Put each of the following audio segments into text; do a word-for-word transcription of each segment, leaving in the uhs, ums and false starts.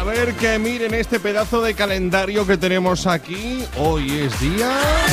ver, que miren este pedazo de calendario que tenemos aquí. Hoy es día...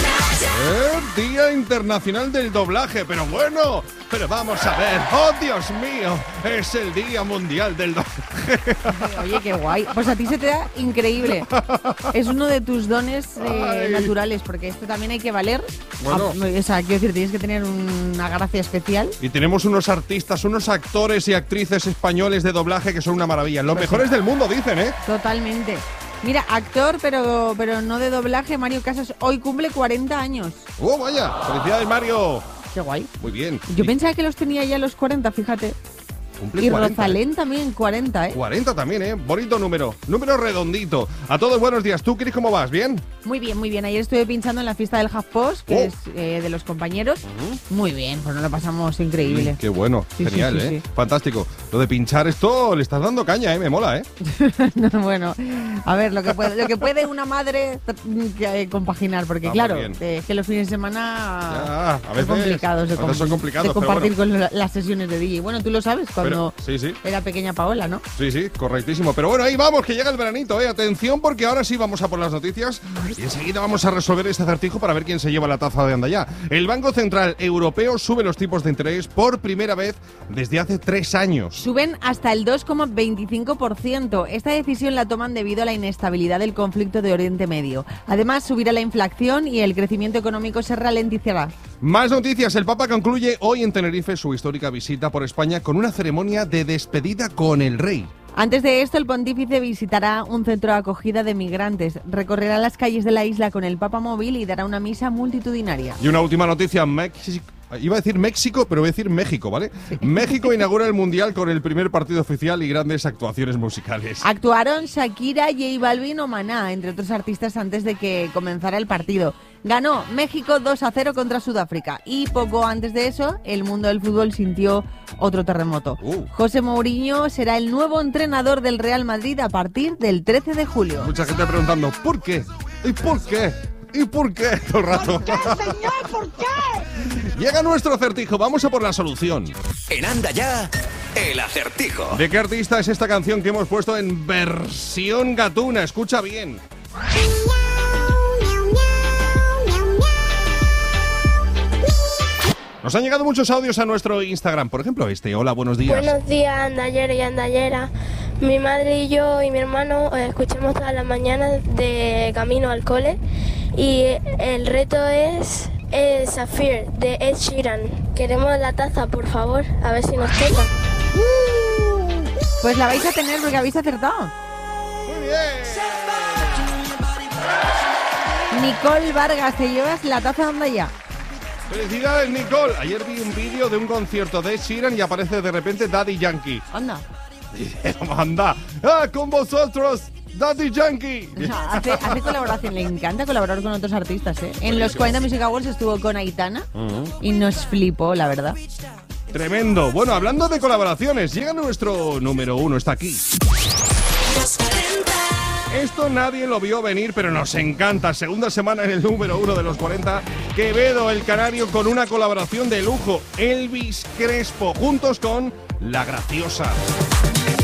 ¿eh? Día Internacional del Doblaje, pero bueno, pero vamos a ver. ¡Oh, Dios mío! Es el Día Mundial del Doblaje. Oye, qué guay. Pues a ti se te da increíble. Es uno de tus dones eh, naturales, porque esto también hay que valer. Bueno. A, o sea, quiero decir, tienes que tener una gracia especial. Y tenemos unos artistas, unos actores y actrices españoles de doblaje que son una maravilla. Los Pues mejores sí. del mundo, dicen, ¿eh? Totalmente. Mira, actor, pero, pero no de doblaje, Mario Casas hoy cumple cuarenta años. ¡Oh, vaya! ¡Felicidades, Mario! Qué guay. Muy bien. Yo Y pensaba que los tenía ya a los cuarenta, fíjate. cumple Y cuarenta, Rosalén ¿eh? también, cuarenta, ¿eh? cuarenta también, ¿eh? Bonito número. Número redondito. A todos buenos días. ¿Tú, Cris, cómo vas? ¿Bien? Muy bien, muy bien. Ayer estuve pinchando en la fiesta del HuffPost, que Oh. es eh, de los compañeros. Muy bien, pues nos lo pasamos increíble. Sí, qué bueno. Sí, sí, Genial, sí, ¿eh? sí. Fantástico. Lo de pinchar esto le estás dando caña, ¿eh? Me mola, ¿eh? No, bueno, a ver, lo que puede, lo que puede una madre que, eh, compaginar, porque Ah, muy claro, bien. eh, que los fines de semana Ya, a veces- son complicados de, a veces son complicados, de pero compartir con la- las sesiones de D J. Bueno, tú lo sabes cuando Pero, sí, sí. era pequeña Paola, ¿no? Sí, sí, correctísimo. Pero bueno, ahí vamos, que llega el veranito, ¿eh? Atención, porque ahora sí vamos a por las noticias y enseguida vamos a resolver este acertijo para ver quién se lleva la taza de Andaya. El Banco Central Europeo sube los tipos de interés por primera vez desde hace tres años. Suben hasta el dos coma veinticinco por ciento. Esta decisión la toman debido a la inestabilidad del conflicto de Oriente Medio. Además, subirá la inflación y el crecimiento económico se ralentizará. Más noticias. El Papa concluye hoy en Tenerife su histórica visita por España con una ceremonia de despedida con el rey. Antes de esto, el pontífice visitará un centro de acogida de migrantes, recorrerá las calles de la isla con el Papa móvil y dará una misa multitudinaria. Y una última noticia, México. Iba a decir México, pero voy a decir México, ¿vale? México inaugura el Mundial con el primer partido oficial y grandes actuaciones musicales. Actuaron Shakira, J Balvin o Maná, entre otros artistas, antes de que comenzara el partido. Ganó México dos a cero contra Sudáfrica y poco antes de eso, el mundo del fútbol sintió otro terremoto. Uh. José Mourinho será el nuevo entrenador del Real Madrid a partir del trece de julio. Mucha gente preguntando, ¿por qué? ¿Y por qué? ¿Y por qué? Todo el rato. ¿Por qué, señor? ¿Por qué? Llega nuestro acertijo, vamos a por la solución. En Anda Ya, el acertijo. ¿De qué artista es esta canción que hemos puesto en versión gatuna? Escucha bien. Nos han llegado muchos audios a nuestro Instagram, por ejemplo este. Hola, buenos días. Buenos días, andallero y andallera. Mi madre y yo y mi hermano eh, escuchamos todas las mañanas de camino al cole y el reto es eh, Sapphire de Ed Sheeran. Queremos la taza, por favor, a ver si nos toca. Pues la vais a tener porque habéis acertado. Muy bien. Nicole Vargas, te llevas la taza de ya. Felicidades, Nicole. Ayer vi un vídeo de un concierto de Ed Sheeran y aparece de repente Daddy Yankee. Anda. Anda, ah, con vosotros, Daddy Yankee. O sea, hace, hace colaboración, le encanta colaborar con otros artistas, ¿eh? En los cuarenta Music Awards estuvo con Aitana y nos flipó, la verdad. Tremendo. Bueno, hablando de colaboraciones, llega nuestro número uno, está aquí. Esto nadie lo vio venir, pero nos encanta. Segunda semana en el número uno de los cuarenta. Quevedo, el canario, con una colaboración de lujo. Elvis Crespo, juntos con La Graciosa.